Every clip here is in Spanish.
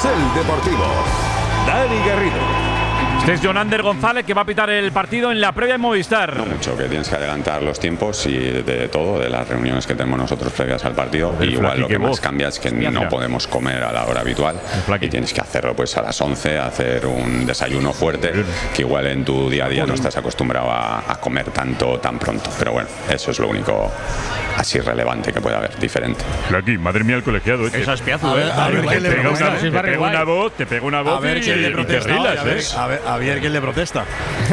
Carrusel Deportivo. Dani Garrido. Este es Jonander González, que va a pitar el partido en la previa en Movistar. No mucho, que tienes que adelantar los tiempos y de todo, de las reuniones que tenemos nosotros previas al partido. Y igual lo que más cambia es que no podemos comer a la hora habitual y tienes que hacerlo pues a las 11, hacer un desayuno fuerte, que igual en tu día a día no estás acostumbrado a comer tanto tan pronto. Pero bueno, eso es lo único así relevante que puede haber, diferente. Aquí, madre mía, el colegiado este. Esa es piazo, ¿eh? Te pega una voz, a ver quién le protesta. A ver quién le protesta.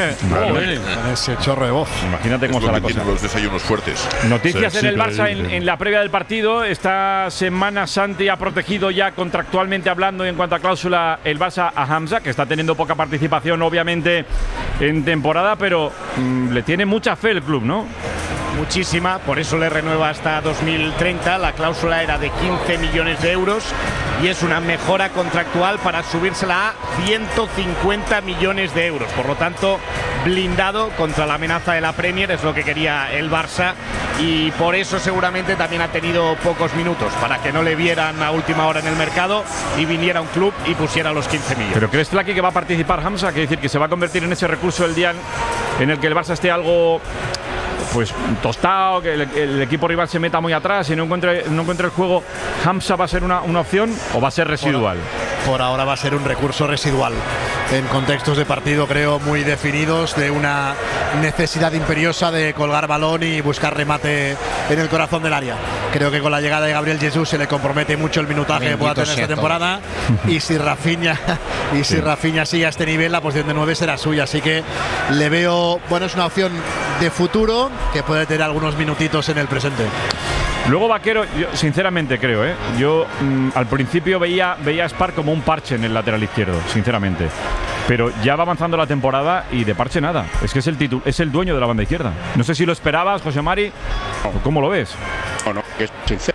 Con ese chorro de voz. Imagínate cómo está la cosa. Los desayunos fuertes. Noticias en el Barça en la previa del partido. Esta semana Santi ha protegido ya contractualmente hablando en cuanto a cláusula el Barça a Hamza, que está teniendo poca participación obviamente en temporada, pero le tiene mucha fe el club, ¿no? Muchísima, por eso le renueva hasta 2030. La cláusula era de 15 millones de euros y es una mejora contractual para subírsela a 150 millones de euros. Por lo tanto, blindado contra la amenaza de la Premier, es lo que quería el Barça, y por eso seguramente también ha tenido pocos minutos, para que no le vieran a última hora en el mercado y viniera un club y pusiera los 15 millones. ¿Pero crees, Flaky, que va a participar Hamza? Quiere decir que se va a convertir en ese recurso el día en el que el Barça esté algo pues tostado, que el equipo rival se meta muy atrás y no encuentre el juego. ¿Hamza va a ser una opción o va a ser residual? Por ahora va a ser un recurso residual en contextos de partido, creo, muy definidos, de una necesidad imperiosa de colgar balón y buscar remate en el corazón del área. Creo que con la llegada de Gabriel Jesús se le compromete mucho el minutaje que pueda tener esta temporada, y si Rafinha sigue a este nivel, la posición de 9 será suya, así que le veo, bueno, es una opción de futuro que puede tener algunos minutitos en el presente. Luego Vaquero, yo sinceramente creo, yo al principio veía a Spark como un parche en el lateral izquierdo, sinceramente. Pero ya va avanzando la temporada y de parche nada. Es que es el dueño de la banda izquierda. No sé si lo esperabas, José Mari. ¿Cómo lo ves? No, que es sincero.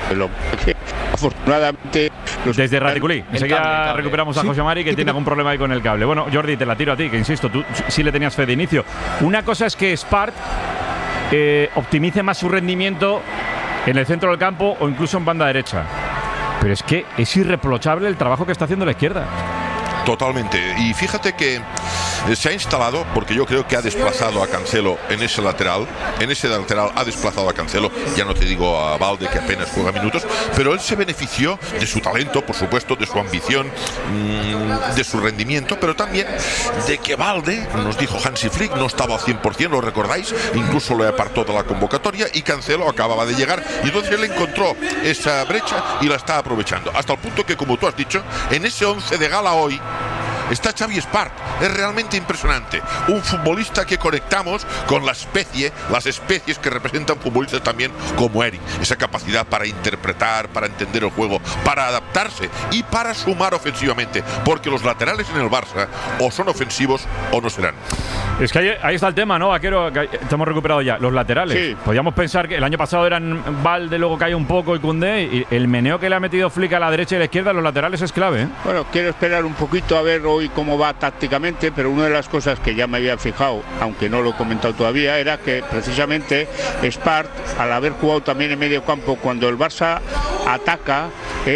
Afortunadamente. Desde Raticulí. Enseguida recuperamos a José Mari, que tiene algún problema ahí con el cable. Bueno, Jordi, te la tiro a ti, que insisto, tú sí le tenías fe de inicio. Una cosa es que Spark optimice más su rendimiento en el centro del campo o incluso en banda derecha. Pero es que es irreprochable el trabajo que está haciendo la izquierda. Totalmente. Y fíjate que se ha instalado, porque yo creo que ha desplazado a Cancelo en ese lateral. En ese lateral ha desplazado a Cancelo. Ya no te digo a Balde, que apenas juega minutos, pero él se benefició de su talento, por supuesto, de su ambición, de su rendimiento, pero también de que Balde, nos dijo Hansi Flick, no estaba al 100%, ¿lo recordáis? Incluso le apartó de la convocatoria y Cancelo acababa de llegar. Y entonces él encontró esa brecha y la está aprovechando. Hasta el punto que, como tú has dicho, en ese 11 de gala hoy está Xavi Spark. Es realmente impresionante. Un futbolista que conectamos con las especies que representan futbolistas también como Eric. Esa capacidad para interpretar, para entender el juego, para adaptarse y para sumar ofensivamente. Porque los laterales en el Barça o son ofensivos o no serán. Es que ahí está el tema, ¿no, Vaquero? Que estamos recuperados ya. Los laterales. Sí. Podríamos pensar que el año pasado eran Valde, luego cae un poco y Koundé. Y el meneo que le ha metido Flick a la derecha y a la izquierda, los laterales es clave, ¿eh? Bueno, quiero esperar un poquito a ver hoy cómo va tácticamente, pero una de las cosas que ya me había fijado, aunque no lo he comentado todavía, era que precisamente Spark, al haber jugado también en medio campo, cuando el Barça ataca,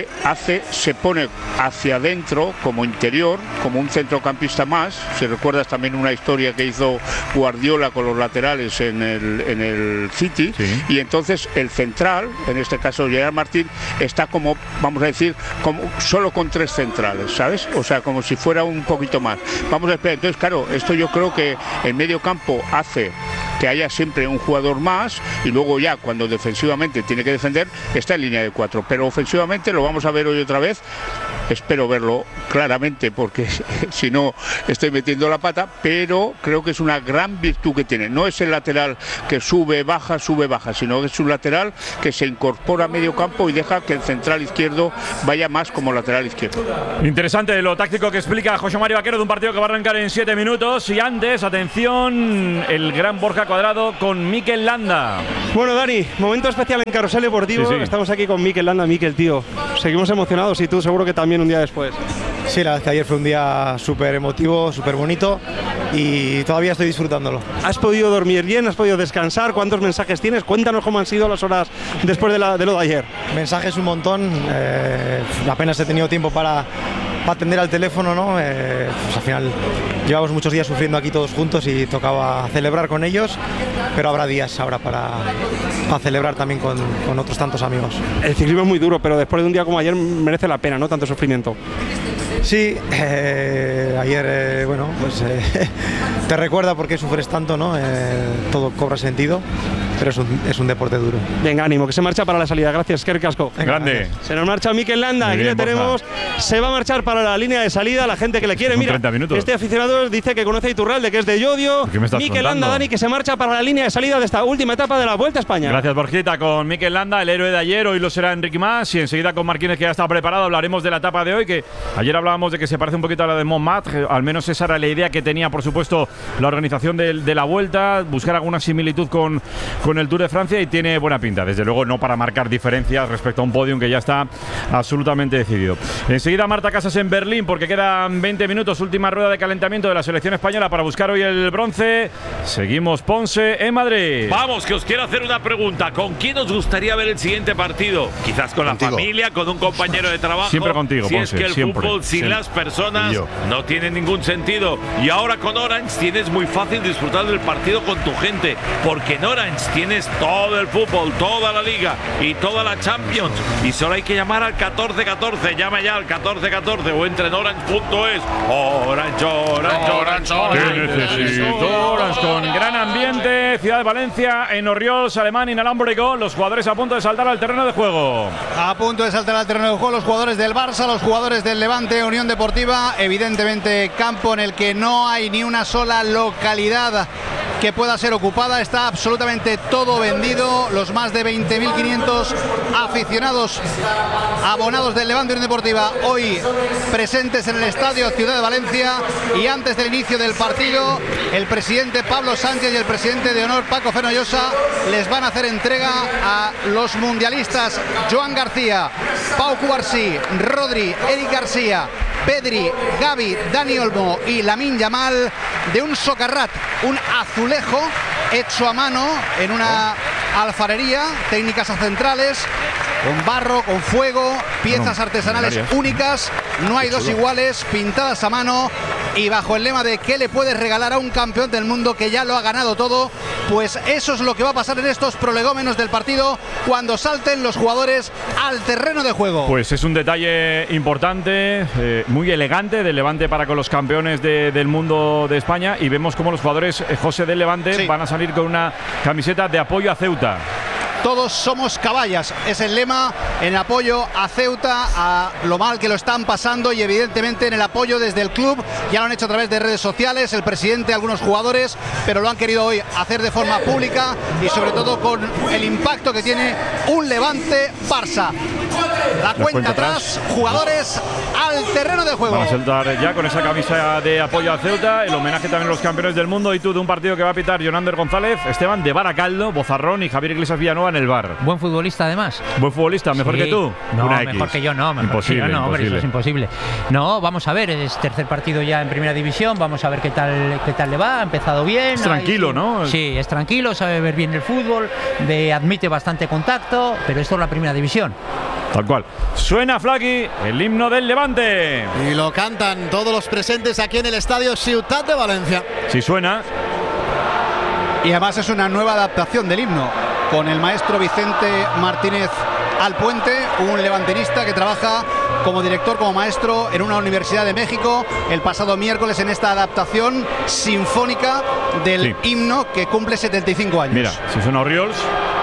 se pone hacia adentro como interior, como un centrocampista más. Si recuerdas también una historia que hizo Guardiola con los laterales en el City, sí. Y entonces el central, en este caso Gerard Martín, está como, vamos a decir, como solo con 3 centrales, ¿sabes? O sea, como si fuera un poquito más. Vamos a esperar. Entonces, claro, esto yo creo que el medio campo hace que haya siempre un jugador más, y luego ya cuando defensivamente tiene que defender está en línea de 4, pero ofensivamente lo vamos a ver hoy otra vez. Espero verlo claramente, porque si no estoy metiendo la pata, pero creo que es una gran virtud que tiene. No es el lateral que sube, baja, sino que es un lateral que se incorpora a medio campo y deja que el central izquierdo vaya más como lateral izquierdo. Interesante lo táctico que explica José Mario Vaquero de un partido que va a arrancar en 7 minutos. Y antes, atención, el gran Borja Cuadrado con Mikel Landa. Bueno, Dani, momento especial en Carrusel Deportivo. Sí. Estamos aquí con Mikel Landa. Mikel, tío, seguimos emocionados, y tú seguro que también un día después. Sí, la verdad es que ayer fue un día súper emotivo, súper bonito, y todavía estoy disfrutándolo. ¿Has podido dormir bien? ¿Has podido descansar? ¿Cuántos mensajes tienes? Cuéntanos cómo han sido las horas después de lo de ayer. Mensajes un montón, apenas he tenido tiempo para atender al teléfono, ¿no? Pues al final llevamos muchos días sufriendo aquí todos juntos y tocaba celebrar con ellos, pero habrá días ahora para celebrar también con otros tantos amigos. El ciclismo es muy duro, pero después de un día como ayer merece la pena, ¿no? Tanto sufrimiento. Sí, ayer, bueno, pues te recuerda por qué sufres tanto, ¿no? Todo cobra sentido, pero es un deporte duro. Venga, ánimo, que se marcha para la salida. Gracias, Eskerrik asko. Grande. Se nos marcha Mikel Landa, aquí le tenemos. Se va a marchar para la línea de salida, la gente que le quiere. Mira, 30 minutos. Este aficionado dice que conoce a Iturralde, que es de Llodio. Mikel Landa, Dani, que se marcha para la línea de salida de esta última etapa de la Vuelta a España. Gracias, Borjita, con Mikel Landa, el héroe de ayer. Hoy lo será Enrique Mas y enseguida con Marquínez, que ya está preparado. Hablaremos de la etapa de hoy, que ayer hablábamos de que se parece un poquito a la de Montmartre. Al menos esa era la idea que tenía, por supuesto, la organización de la Vuelta, buscar alguna similitud con el Tour de Francia, y tiene buena pinta. Desde luego no para marcar diferencias respecto a un podium que ya está absolutamente decidido. Enseguida Marta Casas en Berlín, porque quedan 20 minutos, última rueda de calentamiento de la selección española para buscar hoy el bronce. Seguimos Ponce en Madrid. Vamos, que os quiero hacer una pregunta. ¿Con quién os gustaría ver el siguiente partido? Quizás con contigo. La familia, con un compañero de trabajo. Siempre contigo, si Ponce, es que el siempre, fútbol sin siempre. las personas no tiene ningún sentido. Y ahora con Orange tienes muy fácil disfrutar del partido con tu gente, porque en Orange tienes todo el fútbol, toda la liga y toda la Champions, y solo hay que llamar al 1414. Llama ya al 1414 o entra en orange.es. Orange, Orange, Orange, Orange. Necesito Orange, con gran ambiente. Ciudad de Valencia, en Orriols, Alemán, inalámbrico. Los jugadores a punto de saltar al terreno de juego. A punto de saltar al terreno de juego los jugadores del Barça, los jugadores del Levante, Unión Deportiva. Evidentemente, campo en el que no hay ni una sola localidad que pueda ser ocupada. Está absolutamente todo vendido. Los más de 20.500 aficionados abonados del Levante Unión Deportiva hoy presentes en el estadio Ciudad de Valencia. Y antes del inicio del partido, el presidente Pablo Sánchez y el presidente de honor Paco Fenollosa les van a hacer entrega a los mundialistas Joan García, Pau Cubarsí, Rodri, Eric García, Pedri, Gavi, Dani Olmo y Lamine Yamal, de un socarrat, un azulejo hecho a mano en una alfarería, técnicas centrales, con barro, con fuego, piezas artesanales únicas, no hay dos iguales, pintadas a mano, y bajo el lema de ¿qué le puedes regalar a un campeón del mundo que ya lo ha ganado todo? Pues eso es lo que va a pasar en estos prolegómenos del partido cuando salten los jugadores al terreno de juego. Pues es un detalle importante, muy elegante del Levante para con los campeones del mundo de España, y vemos cómo los jugadores José del Levante van a salir con una camiseta de apoyo a Ceuta. Todos somos caballas, es el lema en apoyo a Ceuta, a lo mal que lo están pasando, y evidentemente en el apoyo desde el club. Ya lo han hecho a través de redes sociales, el presidente, algunos jugadores, pero lo han querido hoy hacer de forma pública y sobre todo con el impacto que tiene un Levante-Barça. La cuenta atrás, jugadores al terreno de juego. Van a saltar ya con esa camisa de apoyo a Ceuta, el homenaje también a los campeones del mundo, y tú de un partido que va a pitar Jonander González, Esteban de Baracaldo, Bozarrón y Javier Iglesias Villanueva en el bar. Buen futbolista además. Buen futbolista, mejor que tú. No, una mejor X. que yo no. Imposible, que yo no, hombre, eso es imposible. No, vamos a ver, es tercer partido ya en primera división, vamos a ver qué tal le va. Ha empezado bien. Es tranquilo, ¿no? Sí, es tranquilo, sabe ver bien el fútbol, admite bastante contacto, pero esto es la primera división. Tal cual. Suena, Flaky, el himno del Levante. Y lo cantan todos los presentes aquí en el estadio Ciutat de Valencia. Sí suena. Y además es una nueva adaptación del himno, con el maestro Vicente Martínez Alpuente, un levantinista que trabaja como director, como maestro en una universidad de México, el pasado miércoles en esta adaptación sinfónica del himno que cumple 75 años. Mira, si suena Orriols.